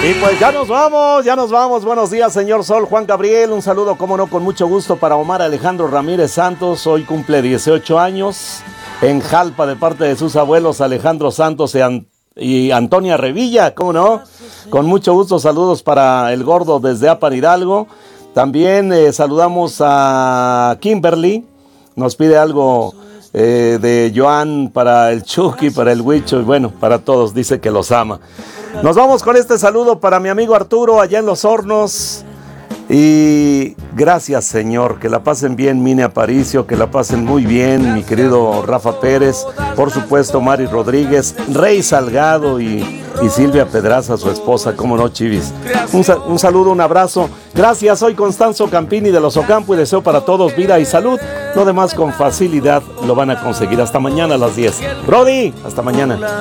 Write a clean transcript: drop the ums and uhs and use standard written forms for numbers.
Y pues ya nos vamos. Buenos días, señor Sol, Juan Gabriel. Un saludo, como no, con mucho gusto para Omar Alejandro Ramírez Santos. Hoy cumple 18 años en Jalpa de parte de sus abuelos Alejandro Santos y Antonia Revilla, ¿cómo no? Con mucho gusto, saludos para el gordo desde Apan Hidalgo. También saludamos a Kimberly, nos pide algo de Joan para el Chucky, para el Huicho y bueno, para todos, dice que los ama. Nos vamos con este saludo para mi amigo Arturo allá en Los Hornos. Y gracias, Señor, que la pasen bien, Mine Aparicio, que la pasen muy bien, mi querido Rafa Pérez, por supuesto Mari Rodríguez, Rey Salgado y Silvia Pedraza, su esposa, cómo no, Chivis. Un saludo, un abrazo. Gracias, soy Constanzo Campini de Los Ocampo y deseo para todos vida y salud. Lo demás con facilidad lo van a conseguir. Hasta mañana a las 10. Brody, hasta mañana.